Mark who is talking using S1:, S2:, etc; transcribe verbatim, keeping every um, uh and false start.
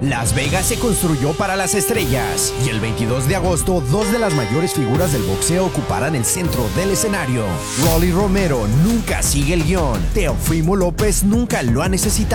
S1: Las Vegas se construyó para las estrellas y el veintidós de agosto dos de las mayores figuras del boxeo ocuparán el centro del escenario. Rolly Romero nunca sigue el guión. Teofimo López nunca lo ha necesitado.